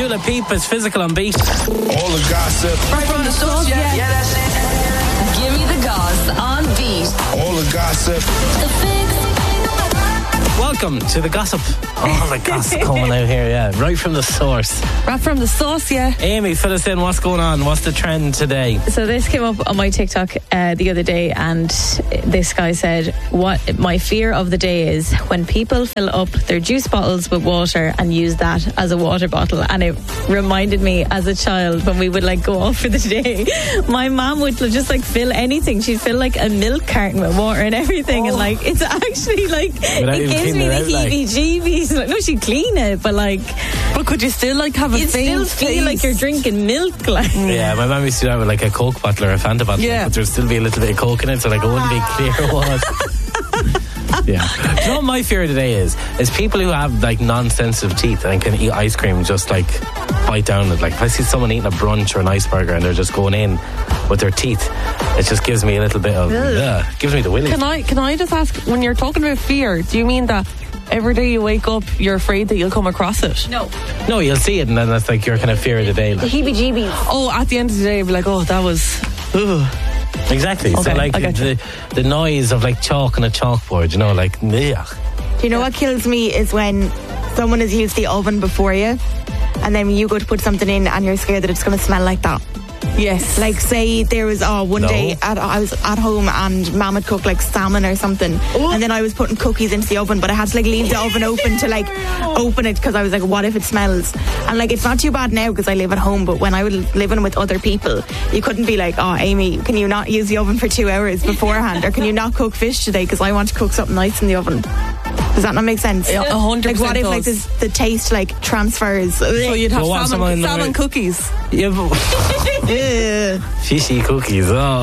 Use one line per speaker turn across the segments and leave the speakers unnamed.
Dua Lipa is Physical on Beat.
All the gossip.
Right from the source, yeah, that's it. Give me the goss on Beat.
All the gossip.
The Fix.
Welcome to the gossip. All the gossip coming out here, yeah. Right from the source.
Right from the source, yeah.
Amy, fill us in. What's going on? What's the trend today?
So this came up on my TikTok the other day, and this guy said, what my fear of the day is when people fill up their juice bottles with water and use that as a water bottle. And it reminded me as a child when we would like go off for the day, my mom would just like fill anything. She'd fill like a milk carton with water and everything, and like it's actually like it gives me the heebie-jeebies. Like, no, she'd clean it, but like,
but could you still like have a
you'd still feel like you're drinking milk, like.
Yeah, my mum used to do that with like a Coke bottle or a Fanta bottle, but there'd still be a little bit of Coke in it, so like it wouldn't be clear what. Yeah. Do you know what my fear today is people who have like non-sensitive teeth and can eat ice cream just like bite down it. Like if I see someone eating a brunch or an iceberger and they're just going in with their teeth, it just gives me a little bit of gives me the willies.
Can I just ask, when you're talking about fear, do you mean that every day you wake up you're afraid that you'll come across it?
No,
you'll see it and then that's like your kind of fear of the day.
The heebie-jeebies.
Oh, at the end of the day you'll be like, oh, that was
Exactly.
Okay,
so like the noise of like chalk on a chalkboard, you know, like
Do you know what kills me is when someone has used the oven before you and then you go to put something in and you're scared that it's going to smell like that.
Yes.
Like say there was one day I was at home and Mum had cooked like salmon or something, and then I was putting cookies into the oven, but I had to like leave the oven open to like open it because I was like, what if it smells? And like it's not too bad now because I live at home, but when I was living with other people, you couldn't be like, oh Amy, can you not use the oven for 2 hours beforehand, or can you not cook fish today because I want to cook something nice in the oven? Does that not make sense?
100%.
Like what if like the taste like transfers?
So you'd have salmon cookies.
Yeah, but fishy cookies. Oh.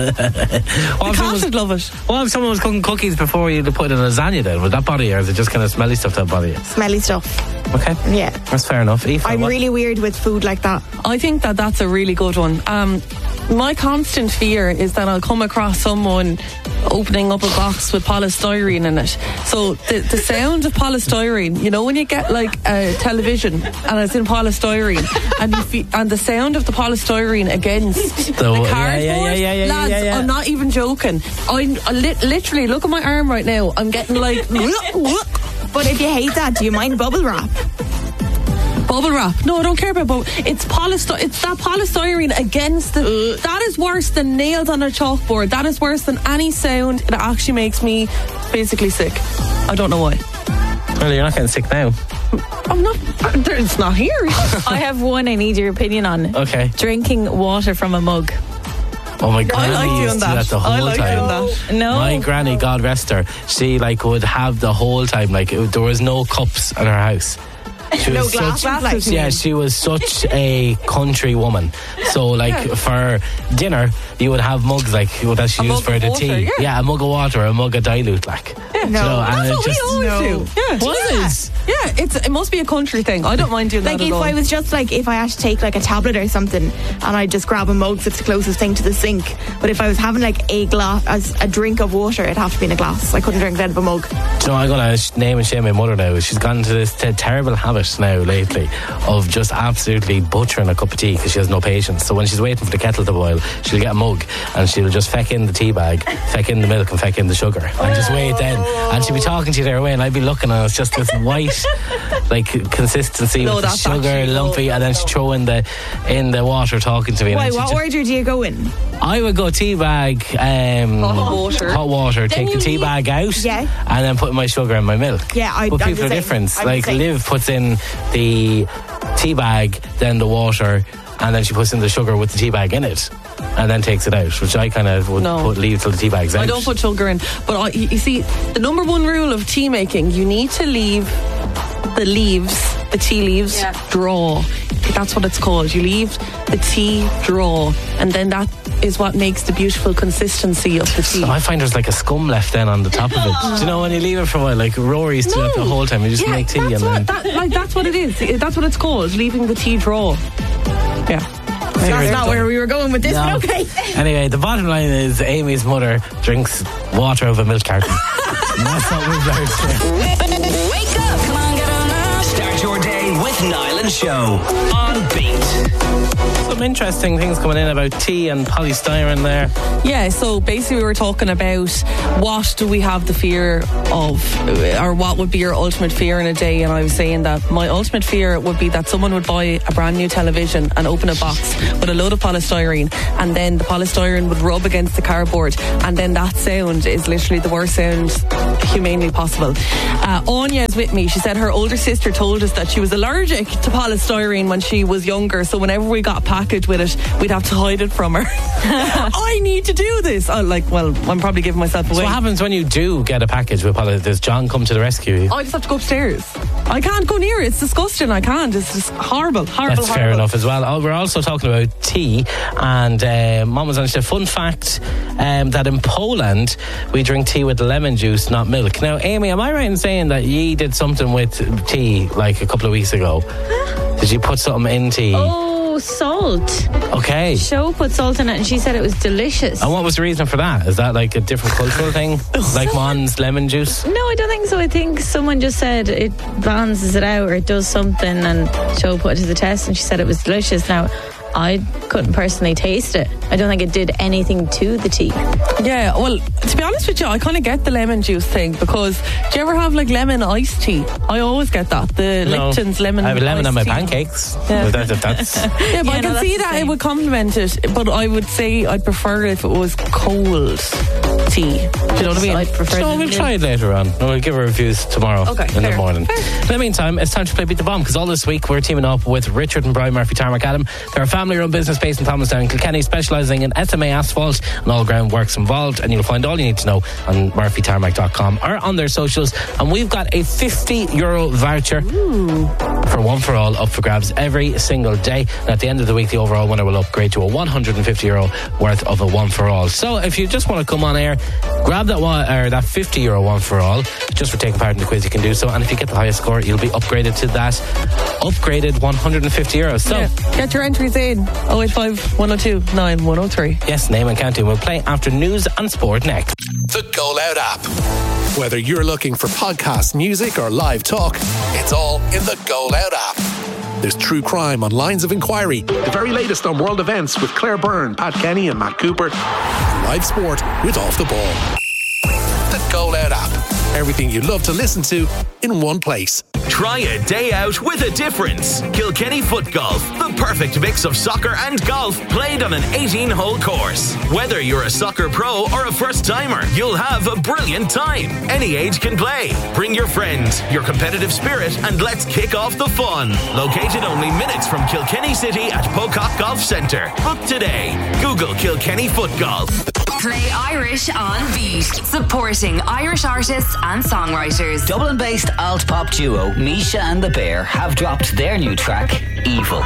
The cat would love it.
What if someone was cooking cookies before you put in a lasagna then? Would that bother you, or is it just kind of smelly stuff that bother you?
Smelly stuff.
Okay.
Yeah.
That's fair enough. Aoife,
I'm really weird with food like that.
I think that's a really good one. My constant fear is that I'll come across someone opening up a box with polystyrene in it. So the sound of polystyrene, you know, when you get like a television and it's in polystyrene and the sound of the polystyrene against the cardboard, lads, I'm not even joking. I literally, look at my arm right now, I'm getting like
But if you hate that, do you mind bubble wrap?
Bubble wrap? No, I don't care about bubble. It's that polystyrene against the. That is worse than nails on a chalkboard. That is worse than any sound. It actually makes me basically sick. I don't know why.
Well, you're not getting sick now.
I'm not. It's not here.
I have one I need your opinion on.
Okay.
Drinking water from a mug.
Oh my God!
I like doing that.
The whole
doing that.
No.
My granny, God rest her, she like would have the whole time, like there was no cups in her house. She
no
was
glasses.
Yeah, she was such a country woman. So like for dinner, you would have mugs like that she used for the
water,
tea. Yeah, a mug of water, a mug of dilute, like.
Yeah.
No,
that's what we always do. Yeah.
Was
it must be a country thing. I don't mind doing
like
that at all.
Like if I was just like, if I had to take like a tablet or something and I just grab a mug that's the closest thing to the sink, but if I was having like a drink of water, it'd have to be in a glass. I couldn't drink it out of a mug.
Do you know, I'm going to name and shame my mother now. She's gone into this terrible habit now lately of just absolutely butchering a cup of tea because she has no patience. So when she's waiting for the kettle to boil, she'll get a mug and she'll just feck in the tea bag, feck in the milk and feck in the sugar and just wait then. And she'll be talking to you there away and I'd be looking and it's just this white like consistency with the sugar lumpy, and then she'd throw in the water talking to me.
Why, what order do you go in?
I would go tea bag, hot water, take the tea bag out, and then put my sugar and my milk.
Yeah,
but people are different. Like Liv puts in the tea bag, then the water, and then she puts in the sugar with the tea bag in it, and then takes it out, which I kind of would leave till the tea bag's out.
I don't put sugar in, but you see, the number one rule of tea making, you need to leave the tea leaves draw. That's what it's called. You leave the tea draw, and then that is what makes the beautiful consistency of the tea.
So I find there's like a scum left then on the top of it. Do you know when you leave it for a while, like Rory used to do it the whole time, you just make tea and then
that's what it is. That's what it's called, leaving the tea draw. Yeah.
That's not where we were going with this, but okay.
Anyway, the bottom line is Amy's mother drinks water out of a milk carton. And that's what we're about to.
Wake up! Come on, get on up!
Start your day with Niall Nyland Show on Beat.
Some interesting things coming in about tea and polystyrene there.
Yeah, so basically we were talking about what do we have the fear of, or what would be your ultimate fear in a day, and I was saying that my ultimate fear would be that someone would buy a brand new television and open a box with a load of polystyrene, and then the polystyrene would rub against the cardboard, and then that sound is literally the worst sound humanely possible. Anya is with me. She said her older sister told us that she was allergic to polystyrene when she was younger, so whenever we got a package with it, we'd have to hide it from her. I need to do this. I'm probably giving myself away.
So what happens when you do get a package with polystyrene? Does John come to the rescue?
I just have to go upstairs. I can't go near it. It's disgusting. I can't. It's just horrible.
That's fair enough as well. We're also talking about tea, and Mom was on a fun fact that in Poland we drink tea with lemon juice, not milk. Now, Amy, am I right in saying that you did something with tea like a couple of weeks ago? Did you put something in tea?
Oh, salt.
Okay.
Show put salt in it and she said it was delicious.
And what was the reason for that? Is that like a different cultural thing? Like Mon's lemon juice?
No, I don't think so. I think someone just said it balances it out or it does something, and Show put it to the test and she said it was delicious. Now, I couldn't personally taste it. I don't think it did anything to the tea.
Yeah, well, to be honest with you, I kind of get the lemon juice thing, because do you ever have like lemon iced tea? I always get that. The Lipton's lemon.
I have lemon on my
tea.
pancakes.
Yeah.
Well, that's
Yeah, but I can see that it would complement it, but I would say I'd prefer it if it was cold tea. Do you know what I mean?
I'd prefer
So we'll try it later on. We'll give her reviews tomorrow in the morning. In the meantime, it's time to play Beat the Bomb, because all this week we're teaming up with Richard and Brian Murphy Tarmac Adam. They're a family-run business based in Thomastown, Kilkenny, specialising in SMA asphalt and all groundworks involved. And you'll find all you need to know on murphytarmac.com or on their socials. And we've got a €50 voucher for One for All up for grabs every single day. And at the end of the week, the overall winner will upgrade to a €150 worth of a One for All. So if you just want to come on air, grab that that €50 One for All just for taking part in the quiz. You can do so, and if you get the highest score, you'll be upgraded to that upgraded €150. So
get your entries in 085 102 9103.
Yes, name and county. We'll play after news and sport next.
The Go Loud app. Whether you're looking for podcast, music, or live talk, it's all in the Go Loud app. There's true crime on Lines of Inquiry, the very latest on world events with Claire Byrne, Pat Kenny, and Matt Cooper, and live sport with Off the Ball. The Go Loud app. Everything you love to listen to in one place.
Try a day out with a difference. Kilkenny Foot Golf, the perfect mix of soccer and golf played on an 18-hole course. Whether you're a soccer pro or a first-timer, you'll have a brilliant time. Any age can play. Bring your friends, your competitive spirit, and let's kick off the fun. Located only minutes from Kilkenny City at Pocock Golf Centre. Book today. Google Kilkenny Foot Golf.
Play Irish on Beat, supporting Irish artists and songwriters.
Dublin-based alt-pop duo Misha and the Bear have dropped their new track, Evil.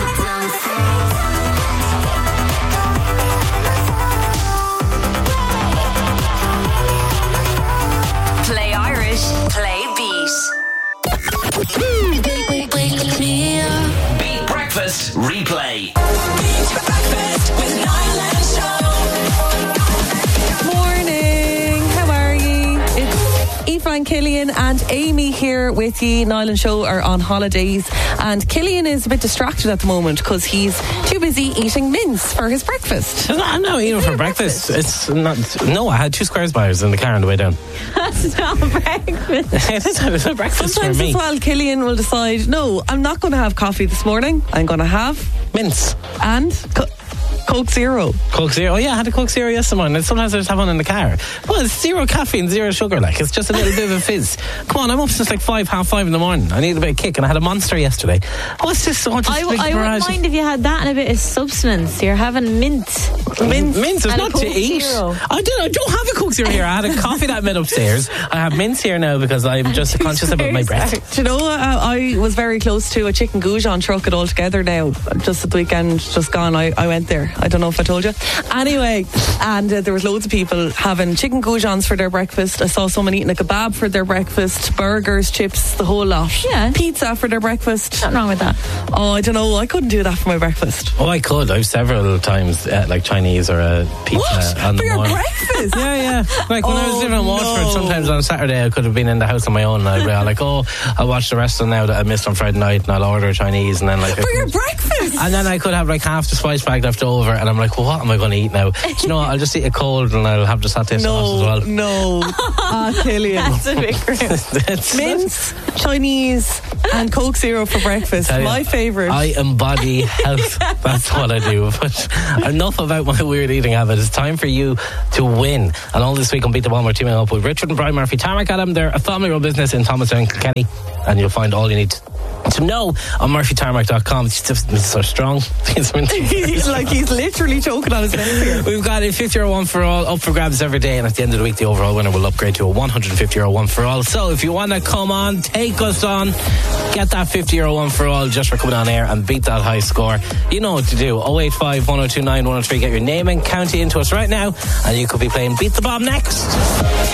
Play Irish, play Beat.
Beat Breakfast Replay.
Beat Breakfast with Nyland Show.
Morning, how are you? It's Aoife and Killian and Amy here with you. Niall and Show are on holidays, and Killian is a bit distracted at the moment because he's too busy eating mince for his breakfast.
I'm not eating for breakfast. It's not. No, I had 2 squares bars in the car on the way down.
That's not breakfast.
It's a breakfast
Sometimes
for me.
as well, Killian will decide, no, I'm not going to have coffee this morning. I'm going to have
Mince.
and Coke Zero.
Coke Zero. Oh yeah, I had a Coke Zero yesterday morning. And sometimes I just have one in the car. Well, it's 0 caffeine, 0 sugar. Like, it's just a little bit of a fizz. Come on, I'm up since like 5:30 in the morning. I need a bit of kick, and I had a Monster yesterday. What's this?
I wouldn't mind if you had that and a bit of substance. You're having mint.
Mince is
and
not
a Coke
to eat.
Zero.
I don't have a Coke Zero here. I had a coffee that I made upstairs. I have mince here now because I'm just conscious about my breath.
Do you know, I was very close to a chicken goujon truck it all together now. Just at the weekend, just gone, I went there. I don't know if I told you. Anyway, and there was loads of people having chicken goujons for their breakfast. I saw someone eating a kebab for their breakfast, burgers, chips, the whole lot.
Yeah.
Pizza for their breakfast.
Nothing wrong with that.
Oh, I don't know. I couldn't do that for my breakfast.
Oh, I could. I've several times like Chinese or a pizza on
For
the
your
morning.
breakfast?
Yeah. Like when I was living in Waterford, sometimes on Saturday I could have been in the house on my own, and I'd be like, oh, I'll watch the wrestling now that I missed on Friday night, and I'll order Chinese, and then like
For your breakfast?
and then I could have like half the spice bag left over, and I'm like, well, what am I going to eat now? Do you know what? I'll just eat it cold, and I'll have the satay sauce as well.
No. I'll tell you.
That's a bit grim.
Mince, Chinese, and Coke Zero for breakfast.
Tell you,
My favourite.
I embody health. That's what I do. But enough about my weird eating habit. It's time for you to win. And all this week on Beat the Bomb, we're teaming up with Richard and Brian Murphy. Tarmac Adam, they're a family-run business in Thomastown, Kilkenny, and you'll find all you need to know on murphytarmac.com. It's just so strong.
he's literally choking on his mouth here.
We've got a €50 one for all up for grabs every day, and at the end of the week the overall winner will upgrade to a €150 one for all. So if you want to come on, take us on, get that €50 one for all just for coming on air and beat that high score, you know what to do. 085 1029 103. Get your name and county into us right now, and you could be playing Beat the Bomb next.